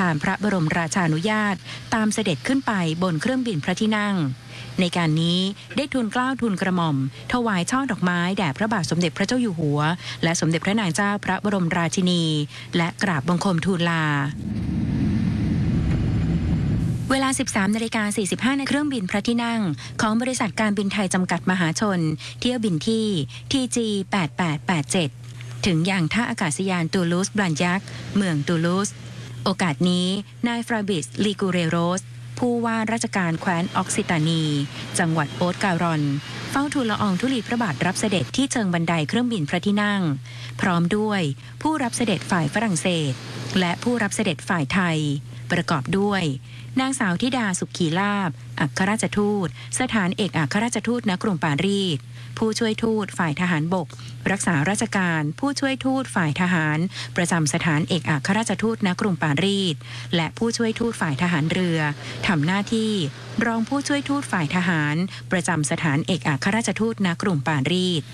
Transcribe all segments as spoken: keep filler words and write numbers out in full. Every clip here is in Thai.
ามพระบรมราชานุญาตตามเสด็จขึ้นไปบนเครื่องบินพระที่นั่งในการนี้ได้ทูลเกล้าทูลกระหม่อมถวายช่อดอกไม้แด่พระบาทสมเด็จพระเจ้าอยู่หัวและสมเด็จพระนางเจ้าพระบรมราชินีและกราบบังคมทูลลาเวลา สิบสามนาฬิกาสี่สิบห้า นาทีเครื่องบินพระที่นั่งของบริษัทการบินไทยจำกัดมหาชนเที่ยวบินที่ ที จี แปดแปดแปดเจ็ด ถึงยังท่าอากาศยานตูลูสบลันยักเมืองตูลูสโอกาสนี้นายฟราบิสลีกูเรโรสผู้ว่าราชการแคว้นออกซิตานีจังหวัดโอ๊ตการอนเฝ้าทูลละอองธุลีพระบาทรับเสด็จที่เชิงบันไดเครื่องบินพระที่นั่งพร้อมด้วยผู้รับเสด็จฝ่ายฝรั่งเศสและผู้รับเสด็จฝ่ายไทยประกอบด้วยนางสาวธิดาสุขีลาภอัครราชทูตสถานเอกอัครราชทูตณกรุงปารีสผู้ช่วยทูตฝ่ายทหารบกรักษาราชการผู้ช่วยทูตฝ่ายทหารประจำสถานเอกอัครราชทูตณกรุงปารีสและผู้ช่วยทูตฝ่ายทหารเรือทำหน้าที่รองผู้ช่วยทูตฝ่ายทหารประจำสถานเอกอัครราชทูตณกรุงปารีส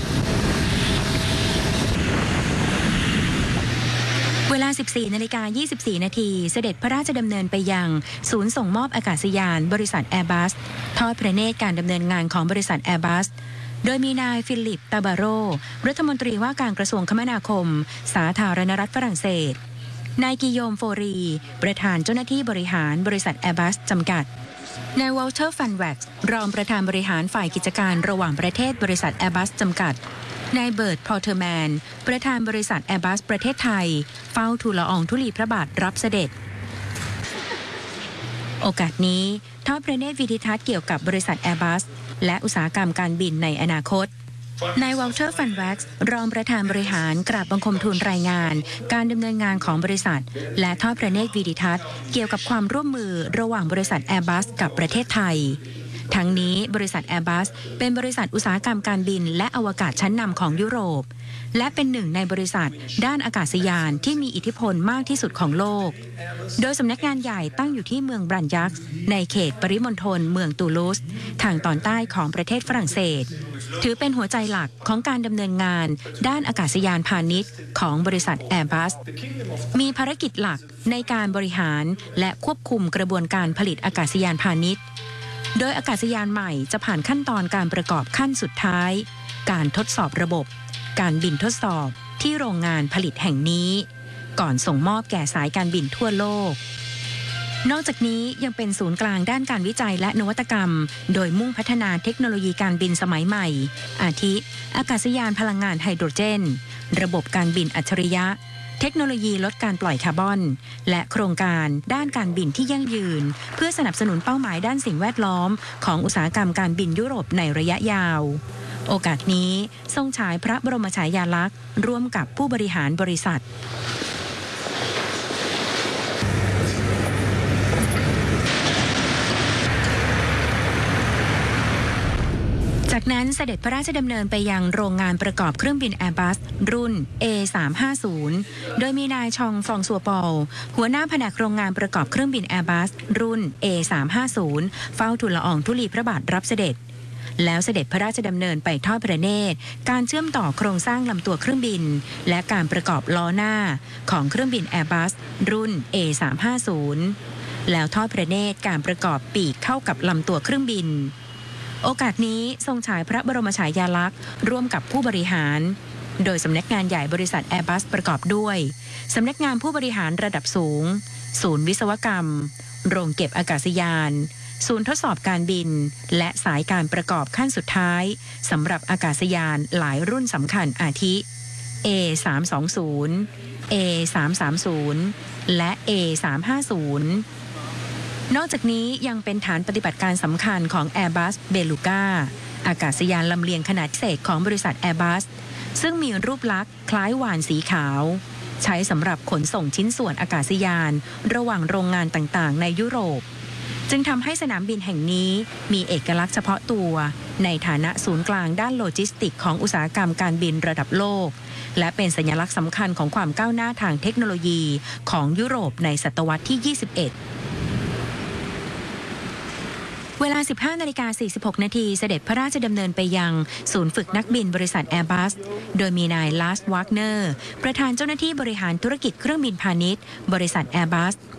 เวลา สิบสี่นาฬิกายี่สิบสี่ นาทีเสด็จพระราชดำเนินไปยังศูนย์ส่งมอบอากาศยานบริษัทแอร์บัสทอดพระเนตรการดำเนินงานของบริษัทแอร์บัสโดยมีนายฟิลิปตาบาโรรัฐมนตรีว่าการกระทรวงคมนาคมสาธารณรัฐฝรั่งเศสนายกิโยมโฟรีประธานเจ้าหน้าที่บริหารบริษัทแอร์บัสจำกัดนายวอลเตอร์ฟันแว็กซ์รองประธานบริหารฝ่ายกิจการระหว่างประเทศบริษัทแอร์บัสจำกัดนายเบิร์ตพอเทอร์แมนประธานบริษัทแอร์บัสประเทศไทยเฝ้าทูลละอองธุลีพระบาทรับเสด็จโอกาสนี้ทอดพระเนตรวิดิทัศน์เกี่ยวกับบริษัทแอร์บัสและอุตสาหกรรมการบินในอนาคตนายวอลเตอร์ฟันแว็กซ์รองประธานบริหารกราบบังคมทูลรายงานการดำเนินงานของบริษัทและทอดพระเนตรวิดิทัศน์เกี่ยวกับความร่วมมือระหว่างบริษัทแอร์บัสกับประเทศไทยทั้งนี้บริษัทแอร์บัสเป็นบริษัทอุตสาหกรรมการบินและอวกาศชั้นนำของยุโรปและเป็นหนึ่งในบริษัทด้านอากาศยานที่มีอิทธิพลมากที่สุดของโลกโดยสำนักงานใหญ่ตั้งอยู่ที่เมืองบรันยักในเขตปริมณฑลเมืองตูลูสทางตอนใต้ของประเทศฝรั่งเศสถือเป็นหัวใจหลักของการดำเนินงานด้านอากาศยานพาณิชย์ของบริษัทแอร์บัสมีภารกิจหลักในการบริหารและควบคุมกระบวนการผลิตอากาศยานพาณิชย์โดยอากาศยานใหม่จะผ่านขั้นตอนการประกอบขั้นสุดท้ายการทดสอบระบบการบินทดสอบที่โรงงานผลิตแห่งนี้ก่อนส่งมอบแก่สายการบินทั่วโลกนอกจากนี้ยังเป็นศูนย์กลางด้านการวิจัยและนวัตกรรมโดยมุ่งพัฒนาเทคโนโลยีการบินสมัยใหม่อาทิอากาศยานพลังงานไฮโดรเจนระบบการบินอัจฉริยะเทคโนโลยีลดการปล่อยคาร์บอนและโครงการด้านการบินที่ยั่งยืนเพื่อสนับสนุนเป้าหมายด้านสิ่งแวดล้อมของอุตสาหกรรมการบินยุโรปในระยะยาวโอกาสนี้ทรงฉายพระบรมฉายาลักษณ์ร่วมกับผู้บริหารบริษัทจากนั้นเสด็จพระราชดำเนินไปยังโรงงานประกอบเครื่องบิน Airbus รุ่น เอ สามห้าศูนย์ โดยมีนายชองฟรองซัวปอลหัวหน้าแผนกโรงงานประกอบเครื่องบิน Airbus รุ่น เอ สามห้าศูนย์ เฝ้าทูลละอองธุลีพระบาทรับเสด็จแล้วเสด็จพระราชดำเนินไปทอดพระเนตรการเชื่อมต่อโครงสร้างลำตัวเครื่องบินและการประกอบล้อหน้าของเครื่องบิน Airbus รุ่น เอ สามห้าศูนย์ แล้วทอดพระเนตรการประกอบปีกเข้ากับลำตัวเครื่องบินโอกาสนี้ทรงฉายพระบรมฉายาลักษณ์ร่วมกับผู้บริหารโดยสำนักงานใหญ่บริษัท Airbus ประกอบด้วยสำนักงานผู้บริหารระดับสูงศูนย์วิศวกรรมโรงเก็บอากาศยานศูนย์ทดสอบการบินและสายการประกอบขั้นสุดท้ายสำหรับอากาศยานหลายรุ่นสำคัญอาทิ เอ สามสองศูนย์ เอ สามสามศูนย์ และ เอ สามห้าศูนย์นอกจากนี้ยังเป็นฐานปฏิบัติการสำคัญของ Airbus Beluga อากาศยานลำเลียงขนาดพิเศษของบริษัท Airbus ซึ่งมีรูปลักษณ์คล้ายวาฬสีขาวใช้สำหรับขนส่งชิ้นส่วนอากาศยานระหว่างโรงงานต่างๆในยุโรปจึงทำให้สนามบินแห่งนี้มีเอกลักษณ์เฉพาะตัวในฐานะศูนย์กลางด้านโลจิสติกของอุตสาหกรรมการบินระดับโลกและเป็นสัญลักษณ์สำคัญของความก้าวหน้าทางเทคโนโลยีของยุโรปในศตวรรษที่ ยี่สิบเอ็ดเวลา สิบห้านาฬิกาสี่สิบหก นาทีเสด็จพระราชดำเนินไปยังศูนย์ฝึกนักบินบริษัท Airbus โดยมีนายลาสวากเนอร์ประธานเจ้าหน้าที่บริหารธุรกิจเครื่องบินพาณิชย์บริษัท Airbus